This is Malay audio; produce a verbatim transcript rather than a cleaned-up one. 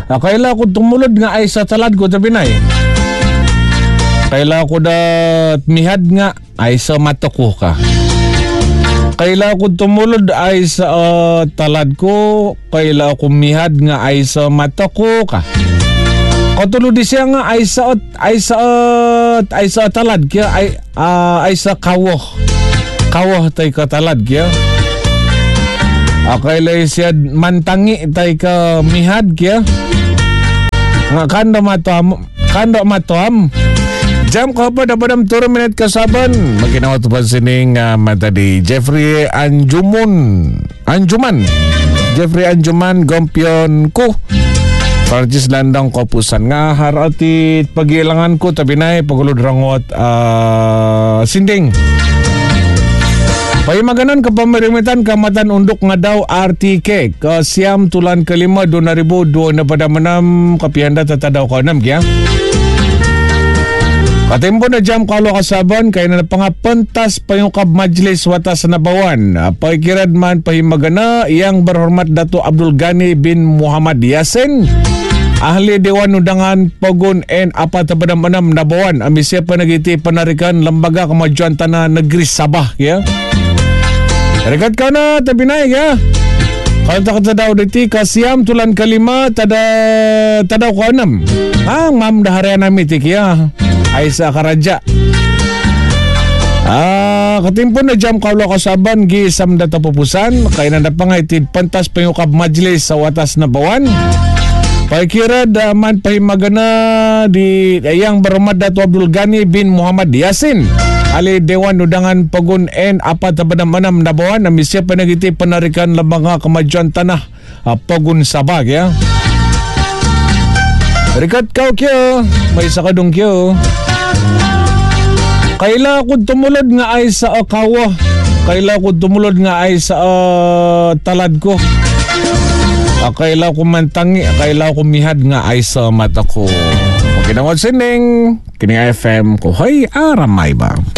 Ah, kaila ko tumulod nga ay sa talad ko tabi nay. Kaila ko da mihad nga ay sa mata ko ka. Kaila ko tumulod ay sa uh, talad ko. Kaila ko mihad nga ay sa mata ko ka. Katulad di siya nga ay sa ay sa uh, ay sa talad kaya ay uh, ay sa kawo. Kawo tay ka talad kaya. Kaila siya mantangi tay ka mihad kaya. Nga kanda matuam kanda matuam. Jam ko pa dapat turo minute kasaban. Maginawa to pa sining uh, mata di Jeffrey Anjuman. Anjuman. Jeffrey Anjuman gompion ko. Parjis landang kopusan nga harati pagilangan ko tabi nay pagulod rangot uh, sinding. Pahimaganan ka pamarimitan kamatan undok nga daw R T K ka siyam tulan kalima dua ribu dua na padamanam kapihanda tatadaw ka enam kaya. Katimpo na jam kalo kasaban kay na pangapentas payungkab majlis watas nabawan. Paikirad man pahimagana iyang berhormat Dato Abdul Ghani bin Muhammad Yasin. Ahli Dewan Undangan Pogun and apat padam-enam nabawan. Amisya panagiti panarikan Lembaga Kemajuan Tanah Negeri Sabah ya. Rekat ka na tabi na ya. Kalau tak tadaw diti kasiam tulan kalima tada tadaw ko enam. Ah mam daharian namitik ya. Aisa Karaja. Ah, katimpon na jam kaulo kasaban gi samda tapupusan kay nanda pangaitid pentas payukab majlis sa watas nabawan. Paikira daman pahimagana di yang berhormat Dato Abdul Ghani bin Muhammad Yasin. Ali Dewan Undangan Pogun N apat padam-enam nabawan na misya panagiti penarikan Lembaga Kemajuan Tanah Pogun Sabah ya. Rikat kau kyo, may sakadong kyo. Kaila ko tumulod nga ay sa kawa. Kaila ko tumulod nga ay sa uh, talad ko. Kaila ko mantangi, kaila ko mihad nga ay sa mata ko. Makinangod sining, kining F M ko, hay aramay ba?